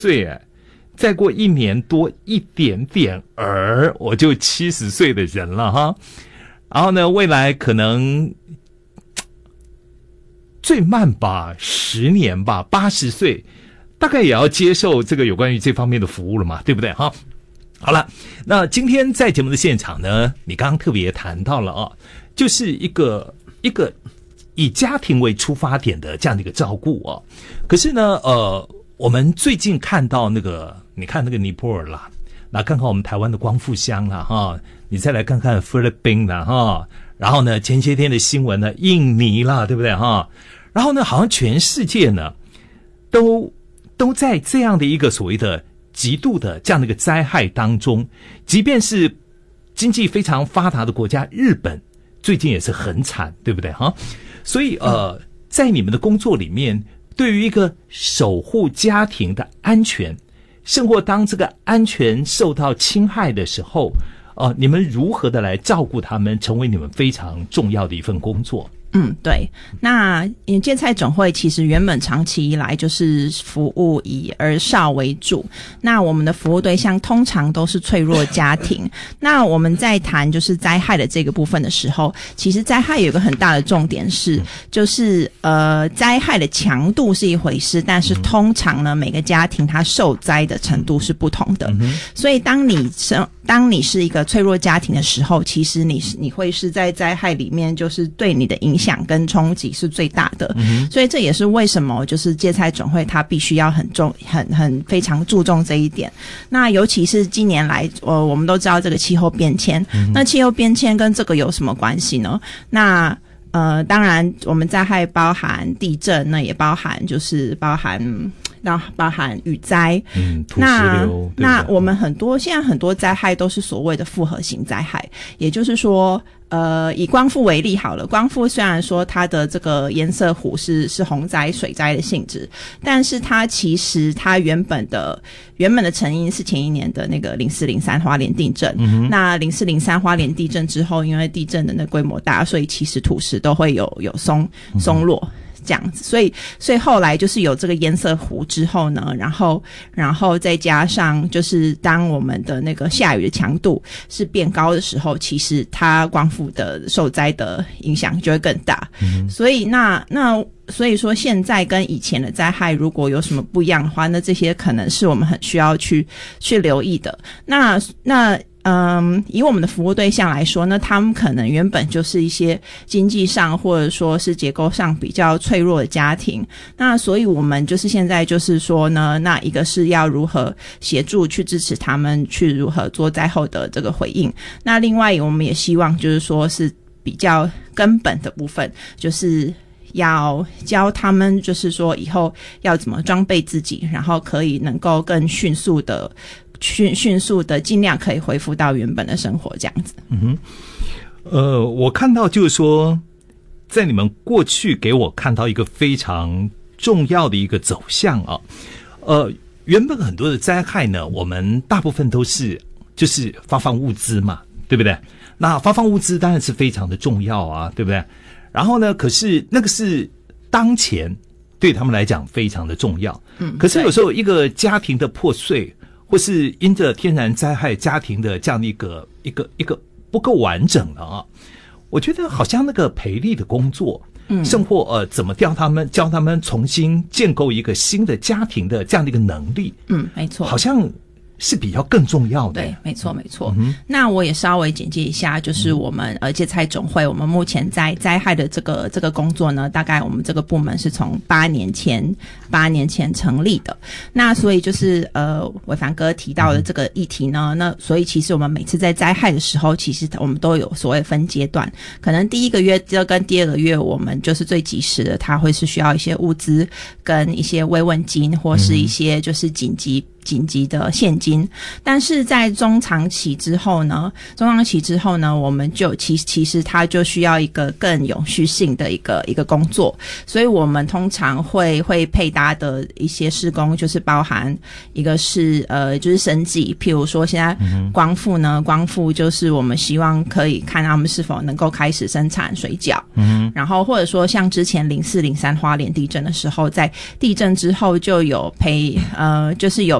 岁哎，再过1年多一点点我就70岁的人了哈。然后呢，未来可能最慢吧10年吧，80岁大概也要接受这个有关于这方面的服务了嘛，对不对哈？好了，那今天在节目的现场呢，你刚刚特别谈到了啊，就是一个以家庭为出发点的这样的一个照顾啊。可是呢，我们最近看到那个，你看那个尼泊尔啦，那看看我们台湾的光复乡啦哈，你再来看看菲律宾啦哈，然后呢前些天的新闻呢，印尼啦，对不对哈？然后呢，好像全世界呢都在这样的一个所谓的极度的这样的一个灾害当中，即便是经济非常发达的国家日本最近也是很惨，对不对哈？所以在你们的工作里面，对于一个守护家庭的安全，甚或当这个安全受到侵害的时候，你们如何的来照顾他们，成为你们非常重要的一份工作。 对。那芥菜总会其实原本长期以来就是服务以儿少为主，那我们的服务对象通常都是脆弱家庭。那我们在谈就是灾害的这个部分的时候，其实灾害有一个很大的重点是，就是灾害的强度是一回事，但是通常呢，每个家庭它受灾的程度是不同的。所以当你是一个脆弱家庭的时候，其实你会是在灾害里面就是对你的影响跟冲击是最大的。所以这也是为什么就是芥菜总会它必须要很非常注重这一点。那尤其是近年来我们都知道这个气候变迁，那气候变迁跟这个有什么关系呢？那当然我们灾害包含地震，那也包含雨灾， 土石流。 那我们现在很多灾害都是所谓的复合型灾害，也就是说以光复为例好了，光复虽然说它的这个颜色湖是洪灾水灾的性质，但是它其实它原本的成因是前一年的那个0403花莲地震。那0403花莲地震之后，因为地震的那规模大，所以其实土石都会有松落这样子，所以后来就是有这个堰塞湖之后呢，然后再加上就是当我们的那个下雨的强度是变高的时候，其实它光复的受灾的影响就会更大。所以说现在跟以前的灾害如果有什么不一样的话，那这些可能是我们很需要去留意的。以我们的服务对象来说呢，他们可能原本就是一些经济上或者说是结构上比较脆弱的家庭，那所以我们就是现在就是说呢，那一个是要如何协助去支持他们去如何做灾后的这个回应，那另外我们也希望就是说是比较根本的部分，就是要教他们就是说以后要怎么装备自己，然后可以能够更迅速的尽量可以恢复到原本的生活这样子。 我看到就是说在你们过去给我看到一个非常重要的一个走向啊，原本很多的灾害呢，我们大部分都是就是发放物资嘛，对不对？那发放物资当然是非常的重要啊，对不对？然后呢，可是那个是当前对他们来讲非常的重要。可是有时候一个家庭的破碎，或是因着天然灾害家庭的这样的一个不够完整了啊，我觉得好像那个培力的工作，甚或怎么教他们重新建构一个新的家庭的这样的一个能力， 没错， 好像是比较更重要的。 对，没错。那我也稍微简介一下，就是我们芥菜总会，我们目前在灾害的这个工作呢，大概我们这个部门是从8年前成立的。那所以就是伟凡哥提到的这个议题呢，那所以其实我们每次在灾害的时候，其实我们都有所谓分阶段，可能第一个月跟第二个月我们就是最及时的，它会是需要一些物资跟一些慰问金或是一些就是紧急紧急的现金。但是在中长期之后呢，我们就其实它就需要一个更永续性的一个工作，所以我们通常会配搭的一些施工就是包含一个是就是生技，譬如说现在光复就是我们希望可以看他们是否能够开始生产水饺，然后或者说像之前04、03花莲地震的时候，在地震之后就有就是有